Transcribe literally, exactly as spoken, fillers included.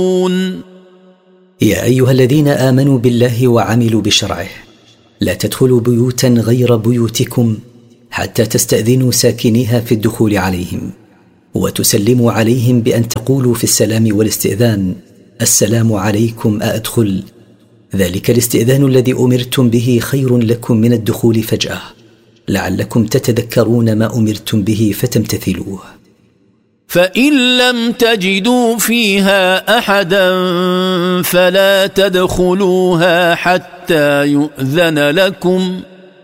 يا أيها الذين آمنوا بالله وعملوا بشرعه لا تدخلوا بيوتا غير بيوتكم حتى تستأذنوا ساكنيها في الدخول عليهم وتسلموا عليهم بأن تقولوا في السلام والاستئذان السلام عليكم أأدخل. ذلك الاستئذان الذي أمرتم به خير لكم من الدخول فجأة لعلكم تتذكرون ما أمرتم به فتمتثلوه. فإن لم تجدوا فيها أحدا فلا تدخلوها حتى يؤذن لكم